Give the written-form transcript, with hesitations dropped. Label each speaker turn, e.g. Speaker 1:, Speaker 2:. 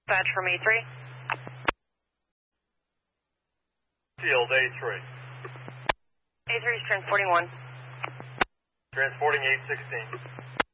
Speaker 1: Dispatch from A3.
Speaker 2: Field A3.
Speaker 1: A3 is transporting 1.
Speaker 2: Transporting 816.